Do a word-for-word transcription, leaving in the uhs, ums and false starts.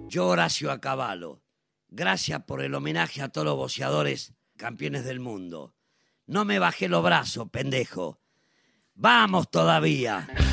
Yo, Horacio Acabalo, gracias por el homenaje a todos los boxeadores campeones del mundo. No me bajé los brazos, pendejo. ¡Vamos todavía!